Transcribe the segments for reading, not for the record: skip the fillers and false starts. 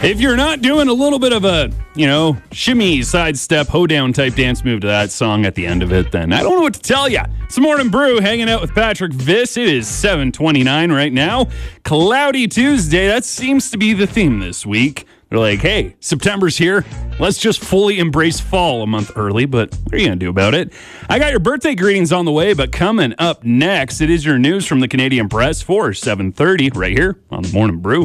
If you're not doing a little bit of a, shimmy, sidestep, hoedown type dance move to that song at the end of it, then I don't know what to tell you. It's the Morning Brew, hanging out with Patrick Viss. It is 7:29 right now. Cloudy Tuesday. That seems to be the theme this week. They're like, hey, September's here. Let's just fully embrace fall a month early, but what are you going to do about it? I got your birthday greetings on the way, but coming up next, it is your news from the Canadian Press for 7:30 right here on the Morning Brew.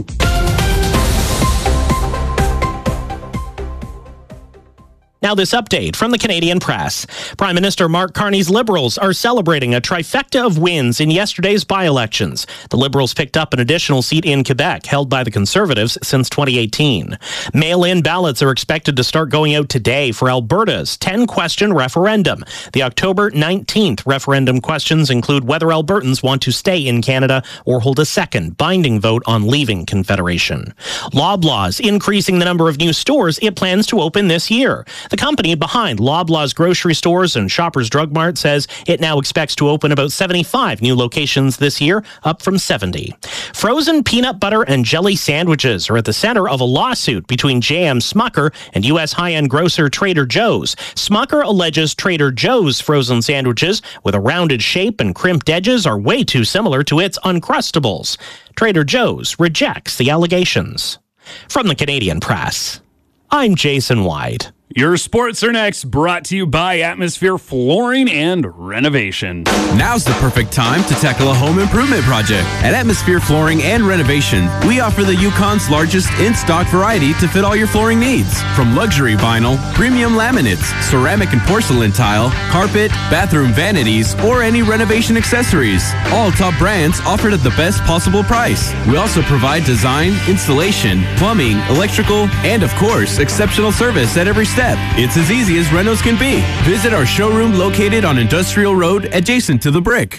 Now this update from the Canadian Press. Prime Minister Mark Carney's Liberals are celebrating a trifecta of wins in yesterday's by-elections. The Liberals picked up an additional seat in Quebec, held by the Conservatives since 2018. Mail-in ballots are expected to start going out today for Alberta's 10-question referendum. The October 19th referendum questions include whether Albertans want to stay in Canada or hold a second binding vote on leaving Confederation. Loblaws increasing the number of new stores it plans to open this year. The company behind Loblaws grocery stores and Shoppers Drug Mart says it now expects to open about 75 new locations this year, up from 70. Frozen peanut butter and jelly sandwiches are at the center of a lawsuit between J.M. Smucker and U.S. high-end grocer Trader Joe's. Smucker alleges Trader Joe's frozen sandwiches with a rounded shape and crimped edges are way too similar to its Uncrustables. Trader Joe's rejects the allegations. From the Canadian Press, I'm Jason White. Your sports are next, brought to you by Atmosphere Flooring and Renovation. Now's the perfect time to tackle a home improvement project. At Atmosphere Flooring and Renovation, we offer the Yukon's largest in-stock variety to fit all your flooring needs. From luxury vinyl, premium laminates, ceramic and porcelain tile, carpet, bathroom vanities, or any renovation accessories. All top brands offered at the best possible price. We also provide design, installation, plumbing, electrical, and of course, exceptional service at every step. It's as easy as renos can be. Visit our showroom located on Industrial Road adjacent to the Brick.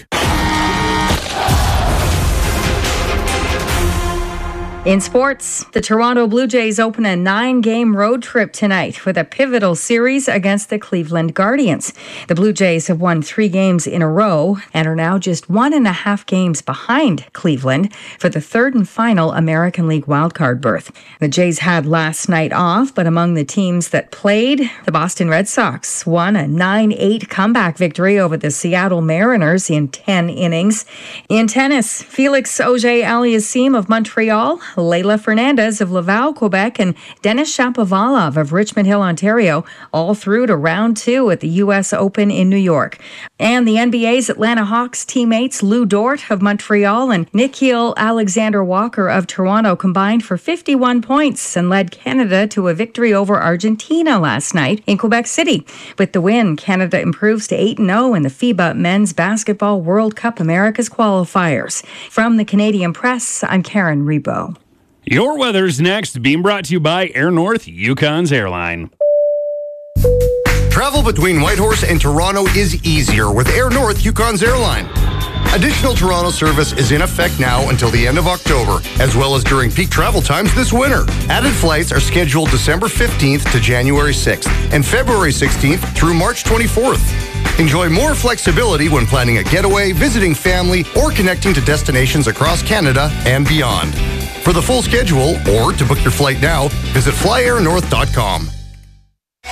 In sports, the Toronto Blue Jays open a 9-game road trip tonight with a pivotal series against the Cleveland Guardians. The Blue Jays have won 3 games in a row and are now just 1.5 games behind Cleveland for the third and final American League wildcard berth. The Jays had last night off, but among the teams that played, the Boston Red Sox won a 9-8 comeback victory over the Seattle Mariners in 10 innings. In tennis, Felix Auger-Aliassime of Montreal, Leylah Fernandez of Laval, Quebec, and Denis Shapovalov of Richmond Hill, Ontario, all through to round 2 at the U.S. Open in New York. And the NBA's Atlanta Hawks teammates Lou Dort of Montreal and Nickeil Alexander-Walker of Toronto combined for 51 points and led Canada to a victory over Argentina last night in Quebec City. With the win, Canada improves to 8-0 in the FIBA Men's Basketball World Cup Americas qualifiers. From the Canadian Press, I'm Karen Rebo. Your weather's next, being brought to you by Air North, Yukon's airline. Travel between Whitehorse and Toronto is easier with Air North, Yukon's airline. Additional Toronto service is in effect now until the end of October, as well as during peak travel times this winter. Added flights are scheduled December 15th to January 6th and February 16th through March 24th. Enjoy more flexibility when planning a getaway, visiting family, or connecting to destinations across Canada and beyond. For the full schedule or to book your flight now, visit flyairnorth.com.